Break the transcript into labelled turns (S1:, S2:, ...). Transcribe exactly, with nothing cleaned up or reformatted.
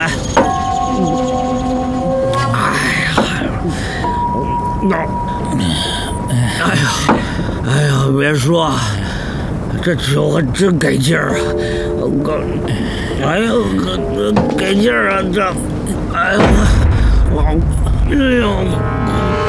S1: 哎，哎呀，那，哎呀，哎呀，别说，这酒还真给劲儿啊！我，哎呀，给给劲儿啊！这，哎呀，我，哎呦。